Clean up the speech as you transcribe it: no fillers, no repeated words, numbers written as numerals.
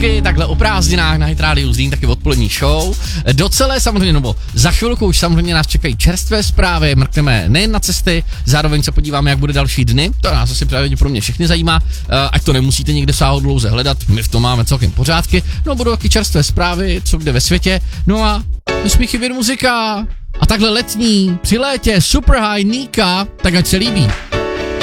hezky, takhle o prázdninách na Hit Radio Zlín, taky odpolední show. Docela samozřejmě, nebo za chvilku už samozřejmě nás čekají čerstvé zprávy, mrkneme nejen na cesty, zároveň se podíváme, jak bude další dny, to nás asi pravděpodobně všechny zajímá, ať to nemusíte někde sáhodlouze hledat, my v tom máme celkem pořádky, no budou taky čerstvé zprávy, co kde ve světě, no a nesmí chybět muzika. A takhle letní, při létě, Super High, Nika, tak ať se líbí.